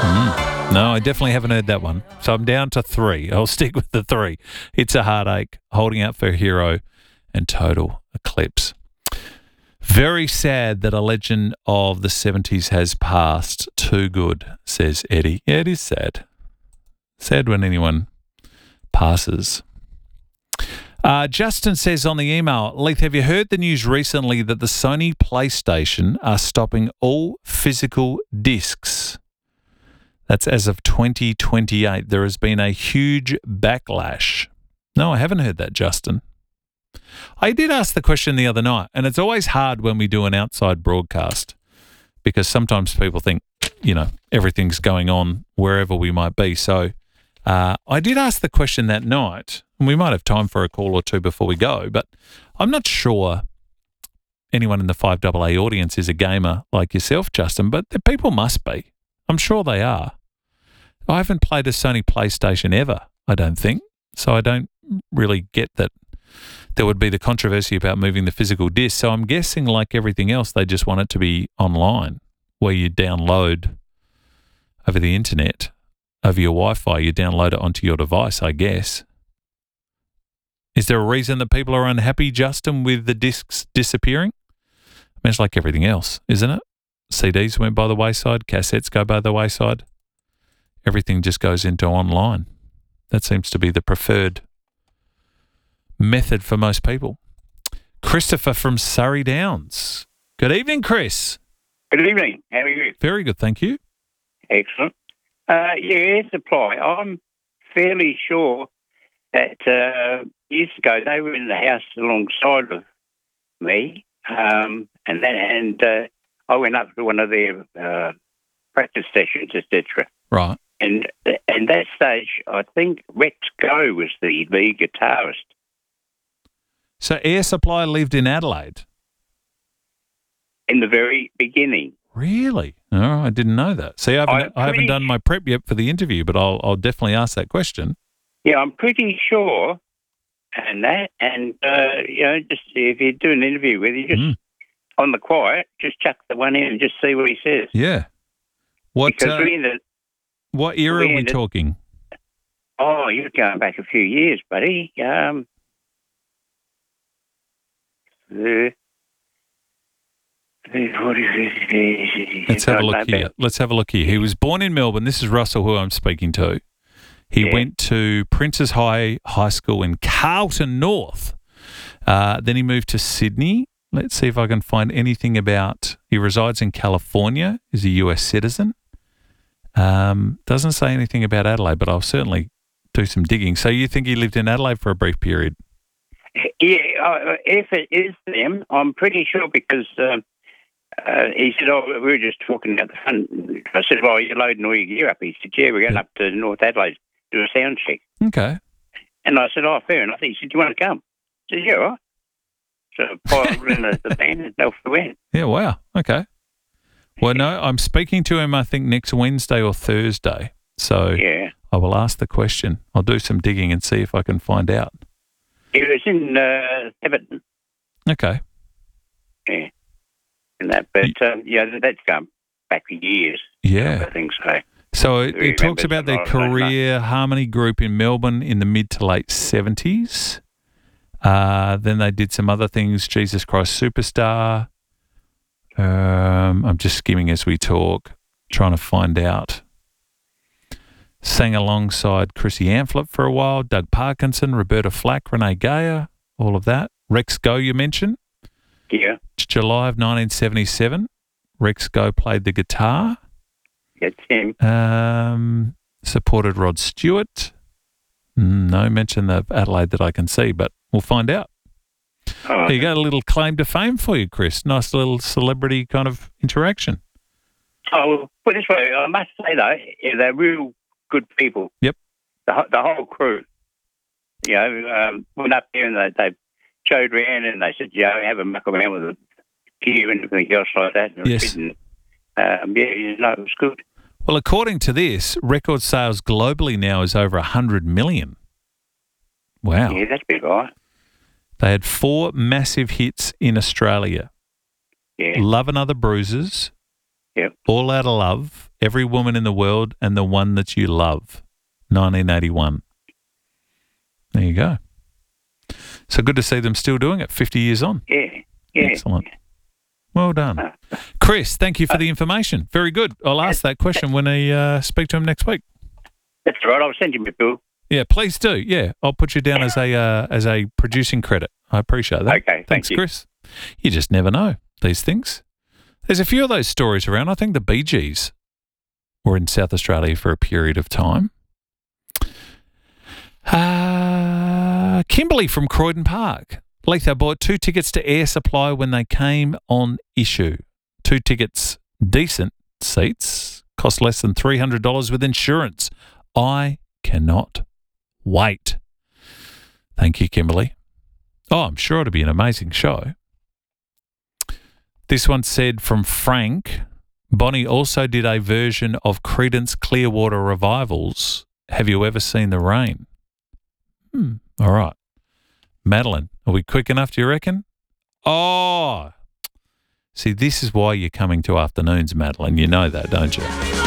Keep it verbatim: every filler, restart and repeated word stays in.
Mm. No, I definitely haven't heard that one. So I'm down to three. I'll stick with the three. It's a Heartache, Holding Out for Hero, and Total Eclipse. Very sad that a legend of the seventies has passed. Too good, says Eddie. Yeah, it is sad. Sad when anyone passes. Uh, Justin says on the email, Leith, have you heard the news recently that the Sony PlayStation are stopping all physical discs? That's as of twenty twenty-eight. There has been a huge backlash. No, I haven't heard that, Justin. I did ask the question the other night, and it's always hard when we do an outside broadcast because sometimes people think, you know, everything's going on wherever we might be. So uh, I did ask the question that night, and we might have time for a call or two before we go, but I'm not sure anyone in the five A A audience is a gamer like yourself, Justin, but the people must be. I'm sure they are. I haven't played a Sony PlayStation ever, I don't think, so I don't really get that there would be the controversy about moving the physical disc. So I'm guessing, like everything else, they just want it to be online, where you download over the internet, over your Wi-Fi, you download it onto your device, I guess. Is there a reason that people are unhappy, Justin, with the discs disappearing? I mean, it's like everything else, isn't it? C Ds went by the wayside, cassettes go by the wayside. Everything just goes into online. That seems to be the preferred method for most people. Christopher from Surrey Downs. Good evening, Chris. Good evening. How are you? Very good, thank you. Excellent. Uh, yeah, air supply. I'm fairly sure that uh, years ago they were in the house alongside of me, um, and then and uh, I went up to one of their uh, practice sessions, et cetera. Right. And and that stage, I think Rex Go was the lead guitarist. So Air Supply lived in Adelaide? In the very beginning. Really? No, I didn't know that. See, I haven't, I haven't done my prep yet for the interview, but I'll, I'll definitely ask that question. Yeah, I'm pretty sure, and that, and, uh, you know, just if you do an interview with you, just mm. on the quiet, just chuck the one in and just see what he says. Yeah. What, because uh, we're in the, what era we're are we in the, talking? Oh, you're going back a few years, buddy. Um, the, Let's have a look here. Let's have a look here. He was born in Melbourne. This is Russell, who I'm speaking to. He yeah. went to Princes High High School in Carlton North. Uh, then he moved to Sydney. Let's see if I can find anything about. He resides in California. He's a U S citizen. Um, doesn't say anything about Adelaide, but I'll certainly do some digging. So you think he lived in Adelaide for a brief period? Yeah, uh, if it is them, I'm pretty sure because um, uh, he said, oh, we were just talking about the fun. I said, well, you're loading all your gear up. He said, yeah, we're going yeah. up to North Adelaide to do a sound check. Okay. And I said, oh, fair enough. He said, do you want to come? I said, yeah, all right. So I piled in the, the band and off we went. Yeah, wow. Okay. Well, no, I'm speaking to him, I think, next Wednesday or Thursday. So yeah. I will ask the question. I'll do some digging and see if I can find out. It was in uh, Everton. Okay. Yeah. And that, but um, yeah, that's gone back for years. Yeah. I think so. So it, it talks about their career harmony group in Melbourne in the mid to late seventies. Uh, then they did some other things. Jesus Christ Superstar. Um, I'm just skimming as we talk, trying to find out. Sang alongside Chrissy Amphlett for a while, Doug Parkinson, Roberta Flack, Renee Gayer, all of that. Rex Go, you mentioned? Yeah. July of nineteen seventy-seven, Rex Go played the guitar. That's him. Um, supported Rod Stewart. No mention of Adelaide that I can see, but we'll find out. Oh, there you go, a little claim to fame for you, Chris. Nice little celebrity kind of interaction. Oh, well, put it this way, I must say, though, yeah, they're real good people. Yep. The, the whole crew. You know, um, went up there and they, they showed around and they said, yeah, have a muck around with the gear and everything else like that. And yes. And, um, yeah, you know, it was good. Well, according to this, record sales globally now is over one hundred million. Wow. Yeah, that's big, right? They had four massive hits in Australia. Yeah. Love and Other Bruises, Yep. All Out of Love, Every Woman in the World and the One That You Love, nineteen eighty-one. There you go. So good to see them still doing it, fifty years on. Yeah. Yeah. Excellent. Well done. Uh, Chris, thank you for the information. Very good. I'll ask that question when I uh, speak to him next week. That's right. I'll send you my bill. Yeah, please do. Yeah, I'll put you down as a uh, as a producing credit. I appreciate that. Okay, thank Thanks, you. Chris. You just never know these things. There's a few of those stories around. I think the Bee Gees were in South Australia for a period of time. Uh, Kimberly from Croydon Park. Letho bought two tickets to Air Supply when they came on issue. Two tickets, decent seats, cost less than three hundred dollars with insurance. I cannot wait. Thank you, Kimberly. Oh, I'm sure it'll be an amazing show. This one said from Frank, Bonnie also did a version of Creedence Clearwater Revivals. Have you ever seen the rain? Hmm. All right. Madeline, are we quick enough, do you reckon? Oh, see, this is why you're coming to afternoons, Madeline. You know that, don't you?